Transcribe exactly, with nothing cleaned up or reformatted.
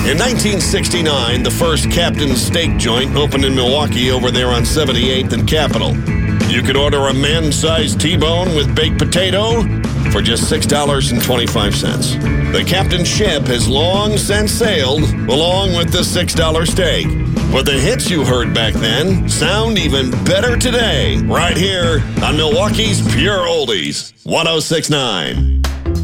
In nineteen sixty-nine, the first Captain's Steak joint opened in Milwaukee over there on seventy-eighth and Capitol. You could order a man-sized T-bone with baked potato for just six dollars and twenty-five cents. The Captain ship has long since sailed along with the six dollar steak. But the hits you heard back then sound even better today, right here on Milwaukee's Pure Oldies, one oh six point nine.